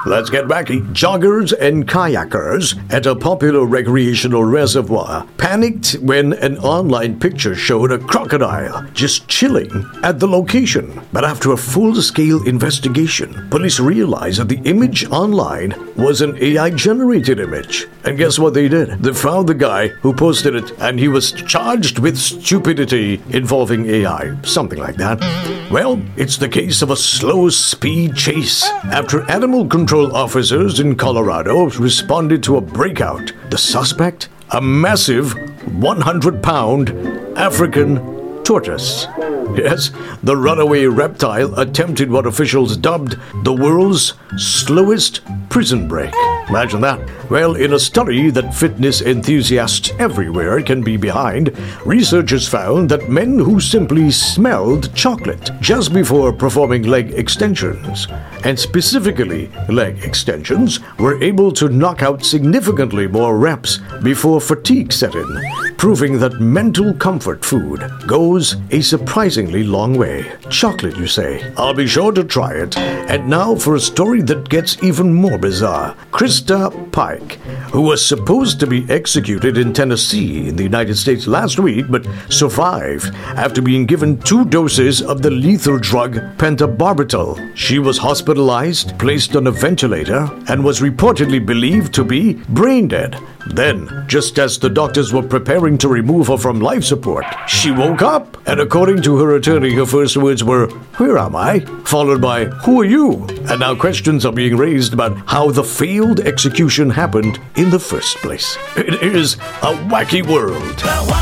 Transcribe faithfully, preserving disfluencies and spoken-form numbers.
Let's get wacky. Joggers and kayakers at a popular recreational reservoir panicked when an online picture showed a crocodile just chilling at the location. But after a full-scale investigation, police realized that the image online was an A I-generated image. And guess what they did? They found the guy who posted it, and he was charged with stupidity involving A I. Something like that. Well, it's the case of a slow speed chase. After animal control officers in Colorado responded to a breakout, the suspect, a massive one hundred pound African tortoise. Yes, the runaway reptile attempted what officials dubbed the world's slowest prison break. Imagine that. Well, in a study that fitness enthusiasts everywhere can be behind, researchers found that men who simply smelled chocolate just before performing leg extensions, and specifically leg extensions, were able to knock out significantly more reps before fatigue set in, proving that mental comfort food goes a surprisingly long way. Chocolate, you say? I'll be sure to try it. And now for a story that gets even more bizarre. Krista Pike, who was supposed to be executed in Tennessee in the United States last week, but survived after being given two doses of the lethal drug pentobarbital. She was hospitalized, placed on a ventilator, and was reportedly believed to be brain dead. Then, just as the doctors were preparing to remove her from life support, she woke up, and according to her attorney, her first words were, "Where am I?" followed by, "Who are you?" And now questions are being raised about how the failed execution happened in the first place. It is a wacky world.